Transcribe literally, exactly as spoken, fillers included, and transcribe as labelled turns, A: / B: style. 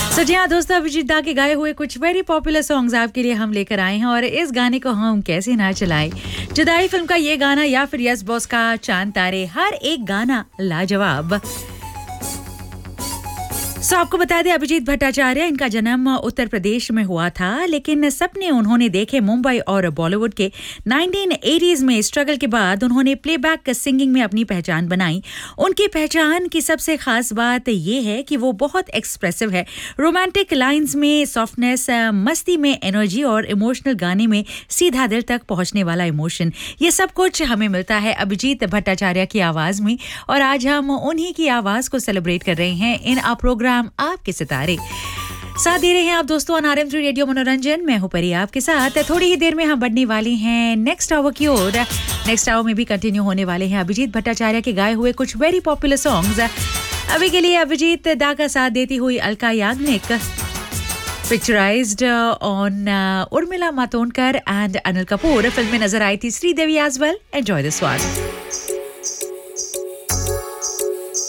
A: सो जी हाँ दोस्तों, अभिजीत दा के गाए हुए कुछ वेरी पॉपुलर सॉन्ग्स आपके लिए हम लेकर आए हैं और इस गाने को हम कैसे ना चलाएं। जुदाई फिल्म का ये गाना या फिर यस बॉस का चांद तारे, हर एक गाना लाजवाब। सो आपको बता दें, अभिजीत भट्टाचार्य, इनका जन्म उत्तर प्रदेश में हुआ था, लेकिन सपने उन्होंने देखे मुंबई और बॉलीवुड के नाइनटीन एटीज़ में। स्ट्रगल के बाद उन्होंने प्लेबैक सिंगिंग में अपनी पहचान बनाई। उनकी पहचान की सबसे खास बात ये है कि वो बहुत एक्सप्रेसिव है। रोमांटिक लाइंस में सॉफ्टनेस, मस्ती में एनर्जी और इमोशनल गाने में सीधा दिल तक पहुंचने वाला इमोशन, ये सब कुछ हमें मिलता है अभिजीत भट्टाचार्य की आवाज में। और आज हम उन्हीं की आवाज को सेलिब्रेट कर रहे हैं इन आ प्रोग्राम आपके सितारे। साथ दे रहे हैं आप दोस्तों on R M three radio मनोरंजन। मैं हूं परी आपके साथ। थोड़ी ही देर में हम बढ़ने वाले हैं नेक्स्ट आवर की ओर। नेक्स्ट आवर में भी कंटिन्यू होने वाले हैं अभिजीत भट्टाचार्य के गाए हुए कुछ वेरी पॉपुलर सॉन्ग्स। अभी के लिए अभिजीत दा का साथ देती हुई Alka Yagnik, picturised on Urmila Matondkar and Anil Kapoor. Film में नजर आई थी Sridevi as well. Enjoy this one.